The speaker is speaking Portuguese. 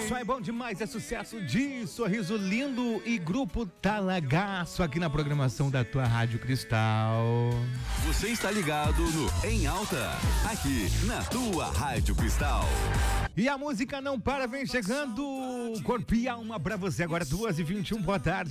Só é bom demais, é sucesso de Sorriso Lindo e Grupo Talagaço aqui na programação da tua Rádio Cristal. Você está ligado no Em Alta, aqui na tua Rádio Cristal. E a música não para, vem chegando. Corpo e Alma pra você agora, 2h21, boa tarde.